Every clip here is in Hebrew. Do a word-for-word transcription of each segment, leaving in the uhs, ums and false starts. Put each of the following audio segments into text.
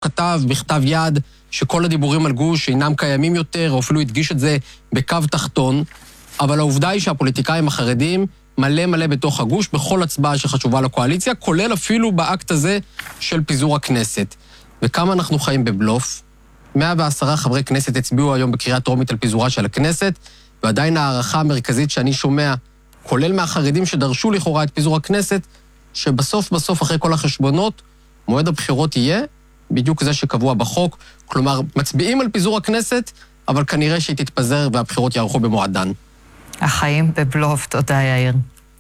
כתב בכתב יד שכל הדיבורים על גוש אינם קיימים יותר, או אפילו הדגיש את זה בקו תחתון, אבל העובדה היא שהפוליטיקאים החרדים מלא מלא בתוך הגוש, בכל הצבעה שחשובה לקואליציה, כולל אפילו באקט הזה של פיזור הכנסת. וכמה אנחנו חיים בבלוף? מאה ועשרה חברי כנסת הצביעו היום בקריאה טרומית על פיזורה של הכנסת, ועדיין הערכה המרכזית שאני שומע, כולל מהחרדים שדרשו לכאורה את פיזור הכנסת, שבסוף בסוף אחרי כל החשבונות, מועד הבחירות יהיה בדיוק זה שקבוע בחוק, כלומר מצביעים על פיזור הכנסת, אבל כנראה שהיא תתפזר והבחירות יערכו במועדן. החיים בבלוף, תודה יאיר.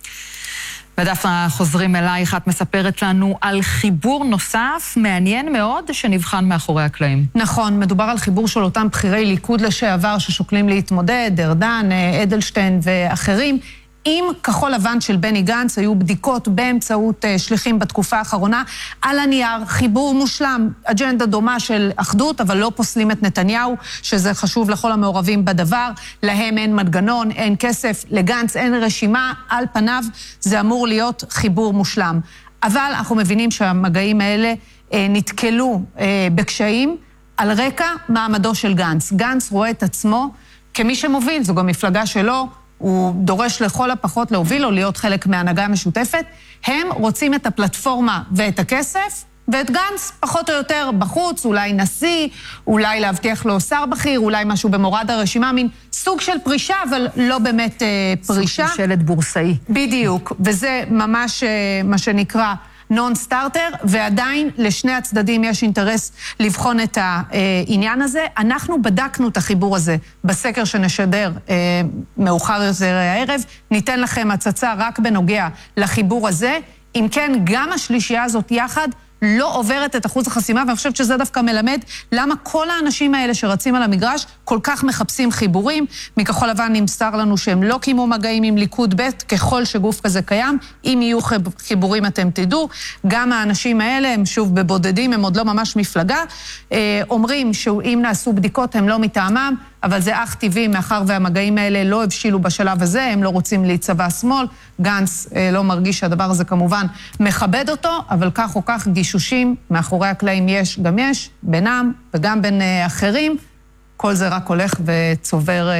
ודפנה, חוזרים אלייך, את מספרת לנו על חיבור נוסף, מעניין מאוד, שנבחן מאחורי הקלעים. נכון, מדובר על חיבור של אותם בחירי ליכוד לשעבר ששוקלים להתמודד, ארדן, אדלשטיין ואחרים. עם כחול לבן של בני גנץ היו בדיקות באמצעות שליחים בתקופה האחרונה, על הנייר, חיבור מושלם, אג'נדה דומה של אחדות, אבל לא פוסלים את נתניהו, שזה חשוב לכל המעורבים בדבר, להם אין מנגנון, אין כסף, לגנץ אין רשימה, על פניו זה אמור להיות חיבור מושלם. אבל אנחנו מבינים שהמגעים האלה אה, נתקלו אה, בקשיים, על רקע מעמדו של גנץ. גנץ רואה את עצמו כמי שמוביל, זו גם מפלגה שלו, הוא דורש לכל הפחות להוביל או להיות חלק מהנהגה המשותפת. הם רוצים את הפלטפורמה ואת הכסף, ואת גנץ פחות או יותר בחוץ, אולי נשיא, אולי להבטיח לו שר בכיר, אולי משהו במורד הרשימה, מין סוג של פרישה, אבל לא באמת אה, פרישה. סוג של שלט בורסאי. בדיוק, וזה ממש אה, מה שנקרא נון סטארטר, ועדיין לשני הצדדים יש אינטרס לבחון את העניין הזה. אנחנו בדקנו את החיבור הזה בסקר שנשדר אה, מאוחר יותר הערב, ניתן לכם הצצה רק בנוגע לחיבור הזה. אם כן, גם השלישייה הזאת יחד לא עוברת את אחוז החסימה, ואני חושבת שזה דווקא מלמד למה כל האנשים האלה שרצים על המגרש כל כך מחפשים חיבורים. מכחול לבן נמסר לנו שהם לא קיימו מגעים עם ליכוד ב' ככל שגוף כזה קיים. אם יהיו חיבורים אתם תדעו. גם האנשים האלה הם שוב בבודדים, הם עוד לא ממש מפלגה. אומרים שאם נעשו בדיקות הם לא מטעמם, אבל זה אך טבעי מאחר והמגעים האלה לא הבשילו בשלב הזה, הם לא רוצים להיצבע שמאל. גנץ לא מרגיש שהדבר הזה כמובן מכבד אותו, אבל כך או כך גישושים מאחורי הקלעים יש, גם יש, בינם וגם בין אחרים. כל זה רק הולך וצובר,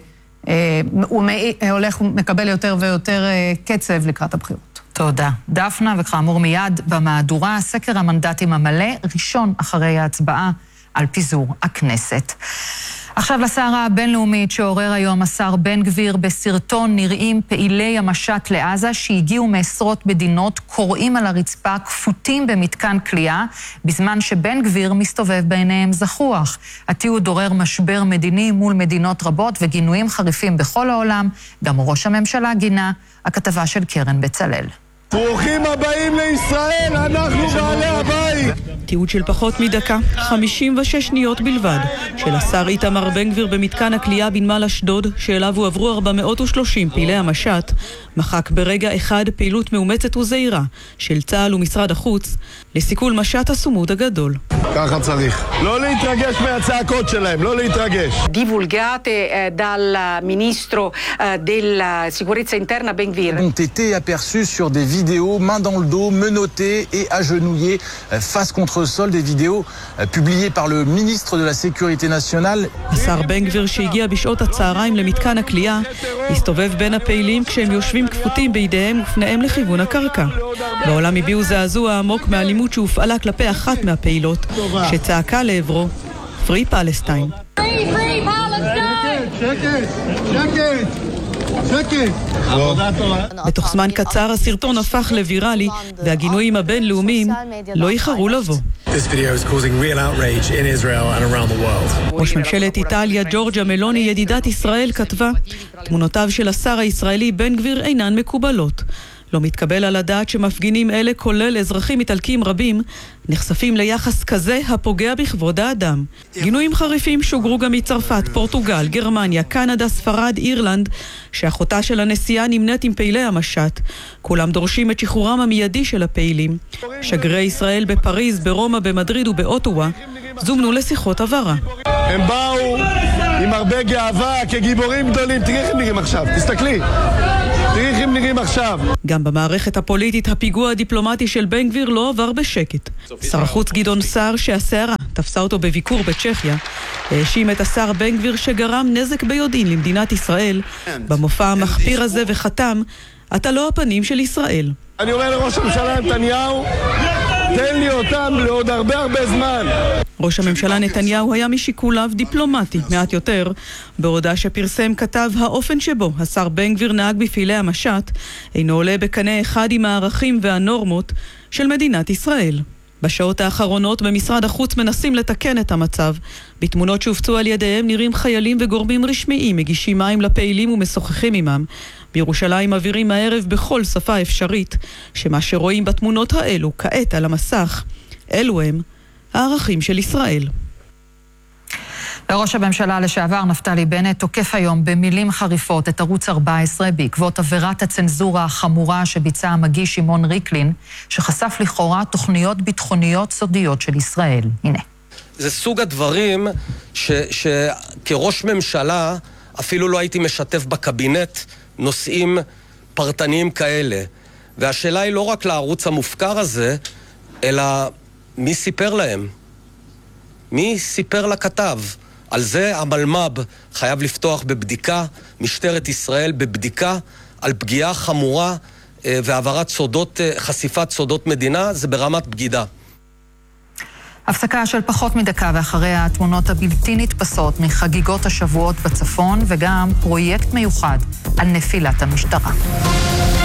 הוא הולך ומקבל יותר ויותר קצב לקראת הבחירות. תודה. דפנה, וכאמור מיד במהדורה, סקר המנדטים המלא, ראשון אחרי ההצבעה על פיזור הכנסת. עכשיו לסערה הבינלאומית שעורר היום השר בן גביר, בסרטון נראים פעילי המשט לעזה שהגיעו מעשרות מדינות, קוראים על הרצפה, כפותים במתקן כליאה, בזמן שבן גביר מסתובב ביניהם זחוח. התיעוד עורר משבר מדיני מול מדינות רבות וגינויים חריפים בכל העולם, גם ראש הממשלה גינה. הכתבה של קרן בצלאל. ברוכים הבאים לישראל, אנחנו בעלי הבית. תיעוד של פחות מדקה, חמישים ושש שניות בלבד, של השר איתמר בן גביר במתקן הכליאה בנמל אשדוד, שאליו הועברו ארבע מאות ושלושים פעילי המשט, מחק ברגע אחד פעילות מאומצת וזהירה של צה"ל ומשרד החוץ לסיכול משט הסומוד הגדול. ככה צריך. לא להתרגש מהצעקות שלהם, לא להתרגש. Divulgate dal ministro della sicurezza interna Ben Gvir. Ont été aperçus sur des vidéos main dans le dos, menottés et agenouillés face contre le sol, des vidéos publiées par le ministre de la Sécurité nationale. השר בן גביר שהגיע בשעות הצהריים למתקן הכליאה, הסתובב בין הפעילים כשהם יושבים כפותים בידיהם ופניהם לכיוון הקרקע. בעולם הביעו זעזוע עמוק מהאלימות שהופעלה כלפי אחת מהפעילות, שצעקה לעברו, Free Palestine. שקט, שקט, שקט, שקט. בתוך זמן קצר הסרטון הפך לוויראלי, והגינויים הבינלאומיים לא איחרו לבוא. ראש ממשלת איטליה ג'ורג'ה מלוני ידידת ישראל כתבה, תמונותיו של השר הישראלי בן גביר אינן מקובלות. לא מתקבל על הדעת שמפגינים אלה, כולל אזרחים איטלקים רבים, נחשפים ליחס כזה הפוגע בכבוד האדם. גינויים חריפים שוגרו גם מצרפת, פורטוגל, גרמניה, קנדה, ספרד, אירלנד, שאחותה של הנשיאה נמנית עם פעילי המשט. כולם דורשים את שחרורם המיידי של הפעילים. שגרי ישראל בפריז, ברומא, במדריד ובאוטווה זומנו לשיחות עברה. הם באו עם הרבה גאווה כגיבורים גדולים. תראי איך הם נראים עכשיו, תסתכלי. תראי איך הם נראים עכשיו. גם במערכת הפוליטית הפיגוע הדיפלומטי של בן גביר לא עבר בשקט. שר החוץ גדעון סער שהסערה תפסה אותו בביקור בצ'כיה, האשים את השר בן גביר שגרם נזק ביודעין למדינת ישראל במופע המחפיר הזה וחתם, אתה לא הפנים של ישראל. אני אומר לראש הממשלה נתניהו, תן לי אותם לעוד הרבה הרבה זמן. ראש הממשלה נתניהו היה משיקוליו דיפלומטי, מעט יותר. בהודעה שפרסם כתב, האופן שבו השר בן גביר נהג בפעילי המשט אינו עולה בקנה אחד עם הערכים והנורמות של מדינת ישראל. בשעות האחרונות במשרד החוץ מנסים לתקן את המצב. בתמונות שהופצו על ידיהם נראים חיילים וגורמים רשמיים מגישים מים לפעילים ומשוחחים עמם. בירושלים מבהירים הערב בכל שפה אפשרית שמה שרואים בתמונות האלו כעת על המסך, אלו הם הערכים של ישראל. וראש הממשלה לשעבר נפתלי בנט תוקף היום במילים חריפות את ערוץ ארבע עשרה בעקבות עבירת הצנזורה החמורה שביצע המגיש שמעון ריקלין, שחשף לכאורה תוכניות ביטחוניות סודיות של ישראל. הנה. זה סוג הדברים ש, שכראש ממשלה אפילו לא הייתי משתף בקבינט נושאים פרטניים כאלה. והשאלה היא לא רק לערוץ המופקר הזה, אלא מי סיפר להם? מי סיפר לכתב? על זה המלמ"ב חייב לפתוח בבדיקה, משטרת ישראל בבדיקה על פגיעה חמורה והעברת סודות, חשיפת סודות מדינה, זה ברמת בגידה. הפסקה של פחות מדקה ואחרי התמונות הבלתי נתפסות מחגיגות השבועות בצפון וגם פרויקט מיוחד על נפילת המשטרה.